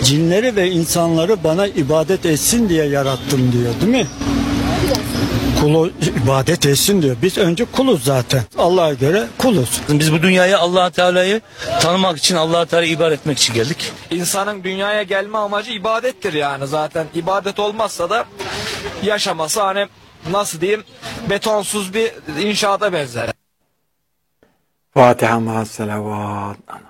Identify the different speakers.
Speaker 1: cinleri ve insanları bana ibadet etsin diye yarattım diyor, değil mi? Kulu ibadet etsin diyor. Biz önce kuluz zaten. Allah'a göre kuluz.
Speaker 2: Biz bu dünyaya Allah Teala'yı tanımak için, Allah Teala'yı ibadet etmek için geldik.
Speaker 3: İnsanın dünyaya gelme amacı ibadettir yani. Zaten ibadet olmazsa da yaşaması hani nasıl diyeyim betonsuz bir inşaata benzer.
Speaker 4: Fatiha ma'as selavat.